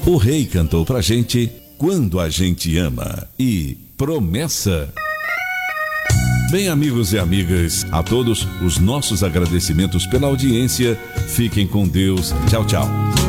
O Rei cantou pra gente Quando a Gente Ama e Promessa. Bem, amigos e amigas, a todos os nossos agradecimentos pela audiência. Fiquem com Deus. Tchau, tchau.